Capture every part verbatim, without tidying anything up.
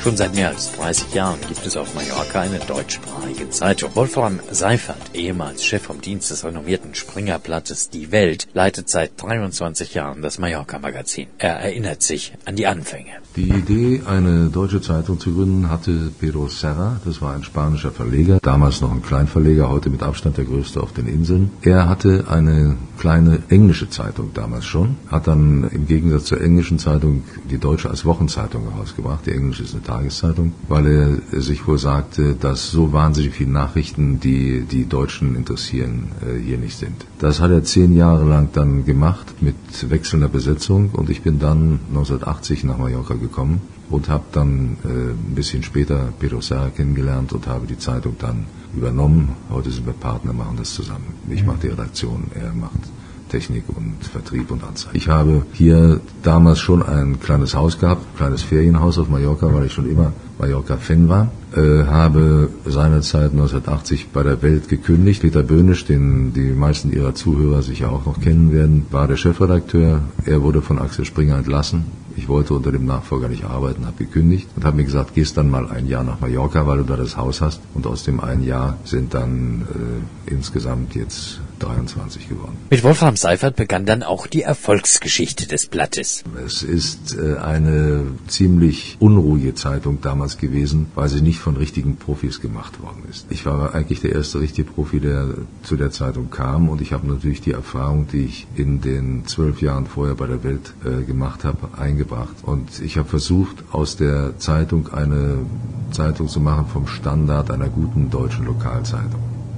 Schon seit mehr als dreißig Jahren gibt es auf Mallorca eine deutschsprachige Zeitung. Wolfram Seifert, ehemals Chef vom Dienst des renommierten Springerblattes Die Welt, leitet seit dreiundzwanzig Jahren das Mallorca-Magazin. Er erinnert sich an die Anfänge. Die Idee, eine deutsche Zeitung zu gründen, hatte Pedro Serra. Das war ein spanischer Verleger, damals noch ein Kleinverleger, heute mit Abstand der größte auf den Inseln. Er hatte eine kleine englische Zeitung damals schon, hat dann im Gegensatz zur englischen Zeitung die deutsche als Wochenzeitung herausgebracht. Die englische ist eine Tageszeitung, weil er sich wohl sagte, dass so wahnsinnig viele Nachrichten, die die Deutschen interessieren, hier nicht sind. Das hat er zehn Jahre lang dann gemacht mit wechselnder Besetzung und ich bin dann neunzehnhundertachtzig nach Mallorca gekommen und habe dann äh, ein bisschen später Pedro Serra kennengelernt und habe die Zeitung dann übernommen. Heute sind wir Partner, machen das zusammen. Ich mache die Redaktion, er macht Technik und Vertrieb und Anzeigen. Ich habe hier damals schon ein kleines Haus gehabt, ein kleines Ferienhaus auf Mallorca, weil ich schon immer Mallorca-Fan war. Äh, habe seinerzeit neunzehnhundertachtzig bei der Welt gekündigt. Peter Böhnisch, den die meisten ihrer Zuhörer sicher auch noch kennen werden, war der Chefredakteur. Er wurde von Axel Springer entlassen. Ich wollte unter dem Nachfolger nicht arbeiten, habe gekündigt und habe mir gesagt, gehst dann mal ein Jahr nach Mallorca, weil du da das Haus hast. Und aus dem einen Jahr sind dann äh, insgesamt jetzt dreiundzwanzig geworden. Mit Wolfram Seifert begann dann auch die Erfolgsgeschichte des Blattes. Es ist äh, eine ziemlich unruhige Zeitung damals gewesen, weil sie nicht von richtigen Profis gemacht worden ist. Ich war eigentlich der erste richtige Profi, der zu der Zeitung kam und ich habe natürlich die Erfahrung, die ich in den zwölf Jahren vorher bei der Welt äh, gemacht habe, eingebracht. Und ich habe versucht, aus der Zeitung eine Zeitung zu machen vom Standard einer guten deutschen Lokalzeitung.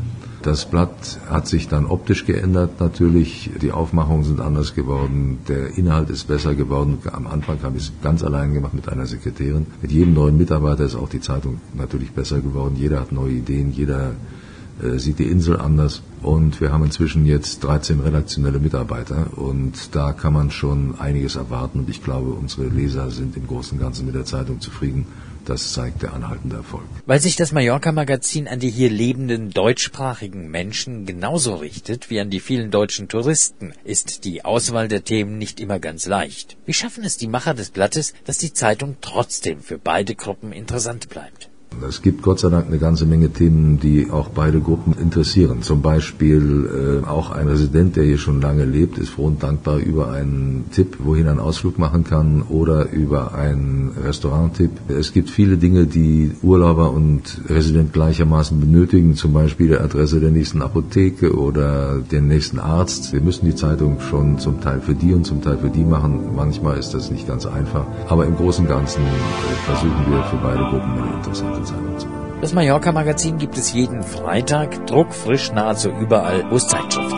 Das Blatt hat sich dann optisch geändert natürlich, die Aufmachungen sind anders geworden, der Inhalt ist besser geworden. Am Anfang habe ich es ganz allein gemacht mit einer Sekretärin. Mit jedem neuen Mitarbeiter ist auch die Zeitung natürlich besser geworden. Jeder hat neue Ideen, jeder äh, sieht die Insel anders. Und wir haben inzwischen jetzt dreizehn redaktionelle Mitarbeiter und da kann man schon einiges erwarten. Und ich glaube, unsere Leser sind im Großen und Ganzen mit der Zeitung zufrieden. Das zeigt der anhaltende Erfolg. Weil sich das Mallorca-Magazin an die hier lebenden deutschsprachigen Menschen genauso richtet wie an die vielen deutschen Touristen, ist die Auswahl der Themen nicht immer ganz leicht. Wie schaffen es die Macher des Blattes, dass die Zeitung trotzdem für beide Gruppen interessant bleibt? Es gibt Gott sei Dank eine ganze Menge Themen, die auch beide Gruppen interessieren. Zum Beispiel äh, auch ein Resident, der hier schon lange lebt, ist froh und dankbar über einen Tipp, wohin er einen Ausflug machen kann oder über einen Restauranttipp. Es gibt viele Dinge, die Urlauber und Resident gleichermaßen benötigen, zum Beispiel die Adresse der nächsten Apotheke oder den nächsten Arzt. Wir müssen die Zeitung schon zum Teil für die und zum Teil für die machen. Manchmal ist das nicht ganz einfach, aber im Großen und Ganzen äh, versuchen wir für beide Gruppen eine interessante Das Mallorca-Magazin gibt es jeden Freitag, druckfrisch nahezu überall, wo es Zeitschriften